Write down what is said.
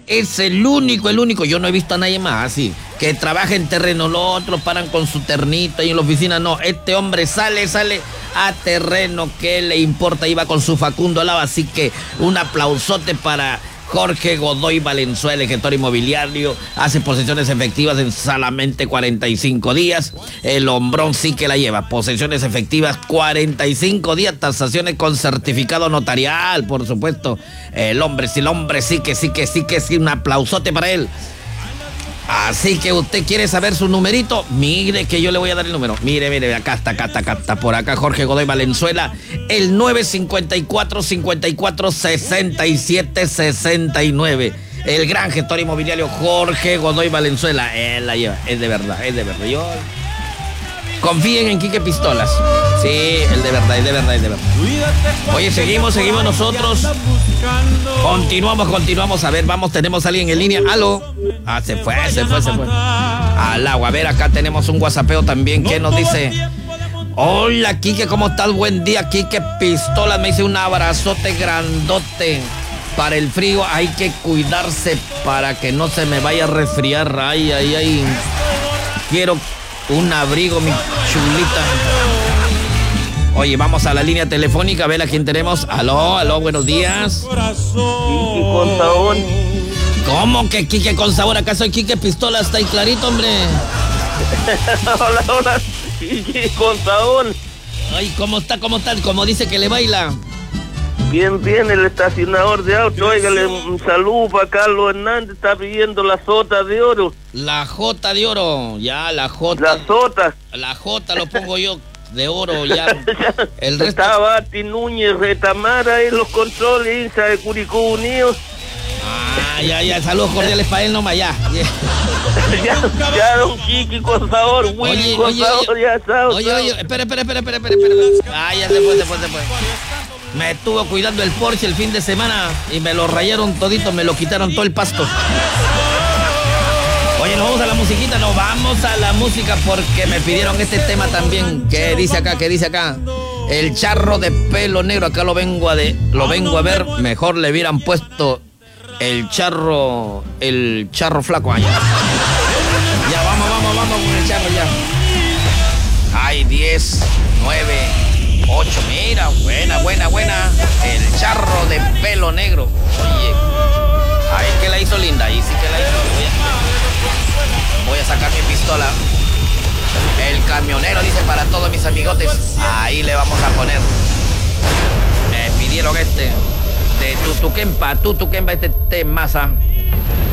es el único, yo no he visto a nadie más así, que trabaja en terreno. Los otros paran con su ternito ahí en la oficina. No, este hombre sale a terreno. ¿Qué le importa? Iba con su Facundo al lado. Así que un aplausote para Jorge Godoy Valenzuela, el gestor inmobiliario. Hace posesiones efectivas en solamente 45 días. El hombrón sí que la lleva. Posesiones efectivas 45 días. Tasaciones con certificado notarial, por supuesto. El hombre sí que un aplausote para él. Así que usted quiere saber su numerito, mire que yo le voy a dar el número. Mire, acá está, por acá Jorge Godoy Valenzuela, el 954-54-67-69. El gran gestor inmobiliario Jorge Godoy Valenzuela. Él la lleva, es de verdad. Yo... Confíen en Quique Pistolas. Sí, es de verdad. Oye, seguimos nosotros. Continuamos. A ver, vamos, tenemos a alguien en línea. ¿Aló? Ah, se fue. Al agua. A ver, acá tenemos un WhatsAppeo también. ¿Qué nos dice? Hola, Quique, ¿cómo estás? Buen día, Quique Pistolas. Me dice un abrazote grandote. Para el frío hay que cuidarse para que no se me vaya a resfriar. Ay. Quiero un abrigo, mi chulita. Oye, vamos a la línea telefónica, a ver a quién tenemos. Aló, buenos días. Quique con sabor. ¿Cómo que Quique con sabor? ¿Acaso soy Quique Pistola? Está ahí clarito, hombre. Hola, Quique con sabor. Ay, ¿cómo está? ¿Cómo dice que le baila? Bien, el estacionador de auto. Óigale, un saludo para Carlos Hernández, está pidiendo la Jota de oro. La Jota de oro, ya, la Jota. La Jota. La Jota lo pongo yo de oro, ya. El resto... Estaba Ati Núñez Retamara en los controles, Insa de Curicó Unidos. Ah, ya, saludos cordiales para él nomás, ya. Ya, don Quique con sabor, Willy con sabor, ya sabes. Oye, espera. Ah, ya se fue. Me estuvo cuidando el Porsche el fin de semana y me lo rayaron todito, me lo quitaron todo el pasto. Oye, nos vamos a la música porque me pidieron este tema también. ¿Qué dice acá? El charro de pelo negro, acá lo vengo a ver. Mejor le hubieran puesto el charro flaco allá. Ya, vamos con el charro ya. Ay, 10, 9, 8, mira, buena. El charro de pelo negro. Oye, ay, que la hizo linda, ahí sí que la hizo. Voy a sacar mi pistola. El camionero dice para todos mis amigotes. Ahí le vamos a poner. Me pidieron de Tutuquempa, este temaza.